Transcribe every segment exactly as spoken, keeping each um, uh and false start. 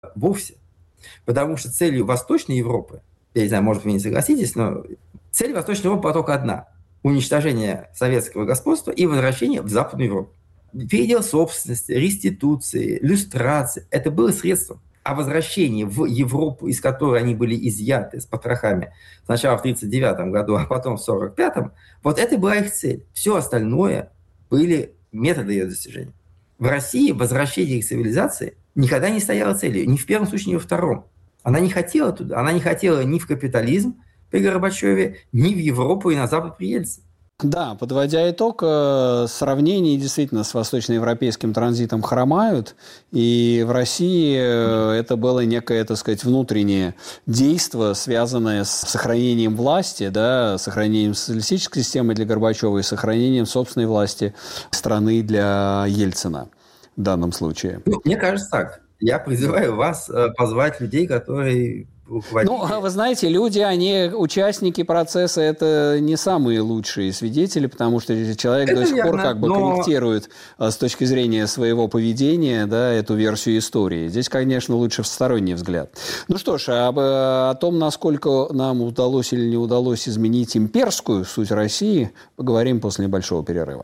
вовсе. Потому что целью Восточной Европы, я не знаю, может, вы не согласитесь, но цель Восточной Европы была только одна – уничтожение советского господства и возвращение в Западную Европу. Передел собственности, реституции, люстрации – это было средством. А возвращение в Европу, из которой они были изъяты с потрохами сначала в тридцать девятом году, а потом в сорок пятом, вот это была их цель. Все остальное были методы ее достижения. В России возвращение к цивилизации никогда не стояло целью, ни в первом случае, ни во втором. Она не хотела туда, она не хотела ни в капитализм при Горбачеве, ни в Европу и на Запад при Ельцине. Да, подводя итог, сравнения действительно с восточноевропейским транзитом хромают, и в России это было некое, так сказать, внутреннее действие, связанное с сохранением власти, да, сохранением социалистической системы для Горбачева и сохранением собственной власти страны для Ельцина в данном случае. Ну, мне кажется так. Я призываю вас позвать людей, которые... Ну, вы знаете, люди, они участники процесса, это не самые лучшие свидетели, потому что человек это до сих верно, пор как бы но... корректирует с точки зрения своего поведения, да, эту версию истории. Здесь, конечно, лучше всесторонний взгляд. Ну что ж, об, о том, насколько нам удалось или не удалось изменить имперскую суть России, поговорим после небольшого перерыва.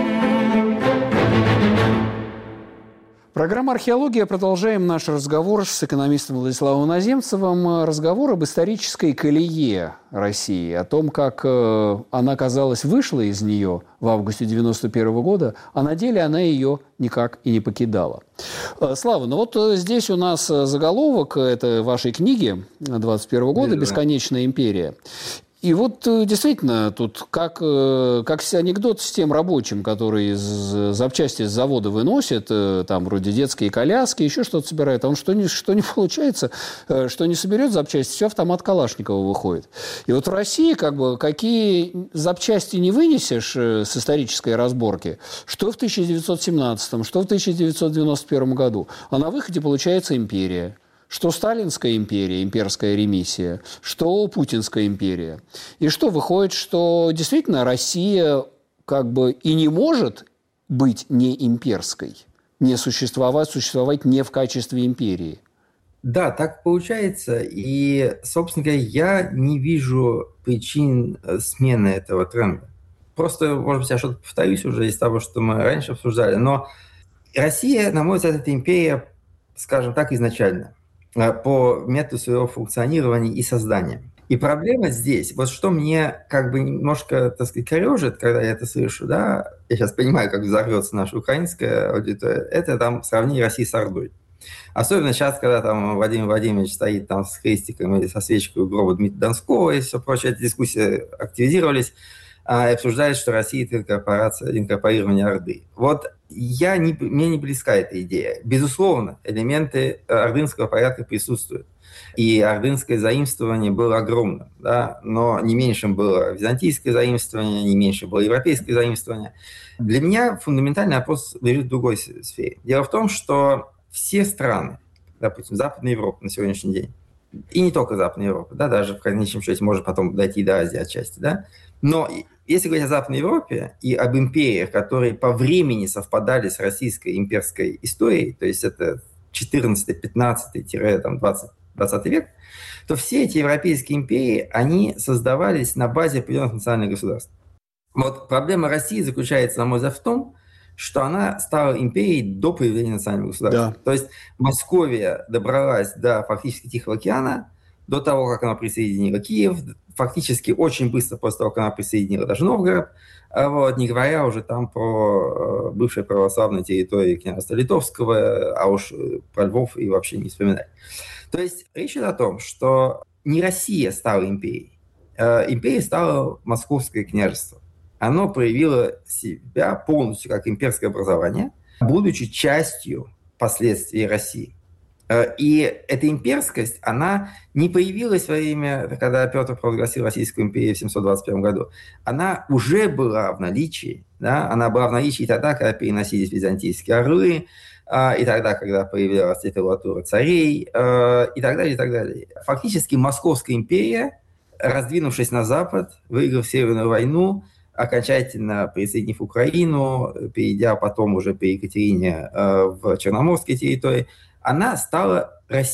Программа «Археология». Продолжаем наш разговор с экономистом Владиславом Иноземцевым. Разговор об исторической колее России, о том, как она, казалось, вышла из нее в августе девяносто первого года, а на деле она ее никак и не покидала. Слава, ну вот здесь у нас заголовок этой вашей книги двадцать первого года «Бесконечная империя». И вот действительно тут как, как анекдот с тем рабочим, который запчасти с завода выносит, там вроде детские коляски, еще что-то собирает, а он что не, что не получается, что не соберет запчасти, все автомат Калашникова выходит. И вот в России как бы какие запчасти не вынесешь с исторической разборки, что в тысяча девятьсот семнадцатом, что в тысяча девятьсот девяносто первом году, а на выходе получается империя. Что Сталинская империя, имперская ремиссия, что Путинская империя. И что выходит, что действительно Россия как бы и не может быть не имперской, не существовать, существовать не в качестве империи. Да, так получается. И, собственно говоря, я не вижу причин смены этого тренда. Просто, может быть, я что-то повторюсь уже из того, что мы раньше обсуждали, но Россия, на мой взгляд, это империя, скажем так, изначально, по методу своего функционирования и создания. И проблема здесь, вот что мне как бы немножко, так сказать, корежит, когда я это слышу, да, я сейчас понимаю, как взорвется наша украинская аудитория, это там сравнение России с Ордой. Особенно сейчас, когда там Владимир Владимирович стоит там с крестиком или со свечкой у гроба Дмитрия Донского и все прочее, эти дискуссии активизировались, и обсуждает, что Россия – это инкорпорация, инкорпорирование Орды. Вот я не, мне не близка эта идея. Безусловно, элементы ордынского порядка присутствуют. И ордынское заимствование было огромным, да? Но не меньшим было византийское заимствование, не меньше было европейское заимствование. Для меня фундаментальный вопрос лежит в другой сфере. Дело в том, что все страны, допустим, Западная Европа на сегодняшний день, и не только Западная Европа, да, даже в конечном счете может потом дойти до Азии отчасти, да, но если говорить о Западной Европе и об империях, которые по времени совпадали с российской имперской историей, то есть это четырнадцатый, пятнадцатый, двадцатый, двадцатый век, то все эти европейские империи, они создавались на базе определенных национальных государств. Вот проблема России заключается, на мой взгляд, в том, что она стала империей до появления национального государства. Да. То есть Московия добралась до фактически Тихого океана, до того, как она присоединила Киев, фактически очень быстро после того, как она присоединила даже Новгород, вот, не говоря уже там про бывшие православные территории княжества Литовского, а уж про Львов и вообще не вспоминать. То есть речь идет о том, что не Россия стала империей, империей стало Московское княжество. Оно проявило себя полностью как имперское образование, будучи частью последствий России. И эта имперскость, она не появилась во время, когда Петр провозгласил Российскую империю в семьсот двадцать первом году. Она уже была в наличии. Да? Она была в наличии тогда, когда переносились византийские орлы, и тогда, когда появлялась титулатура царей, и так далее, и так далее. Фактически Московская империя, раздвинувшись на запад, выиграв Северную войну, окончательно присоединив Украину, перейдя потом уже при Екатерине в Черноморские территории, она стала Россией.